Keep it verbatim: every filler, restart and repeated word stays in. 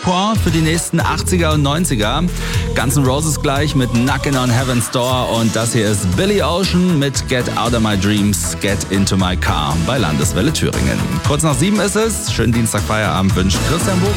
Point für die nächsten achtziger und neunziger. Guns N' Roses gleich mit Knockin' on Heaven's Door und das hier ist Billy Ocean mit Get Out of My Dreams, Get Into My Car bei Landeswelle Thüringen. Kurz nach sieben ist es. Schönen Dienstag Feierabend wünscht Christian Bogen.